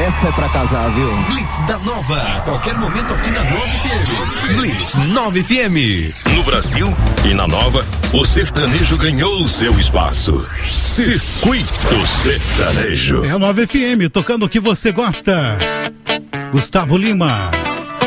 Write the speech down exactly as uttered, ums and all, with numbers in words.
essa é pra casar, viu? Blitz da Nova, a qualquer momento aqui na Nova F M. Blitz Nova F M. No Brasil e na Nova, o sertanejo ganhou o seu espaço. Circuito Sertanejo. É a Nova F M, tocando o que você gosta. Gustavo Lima.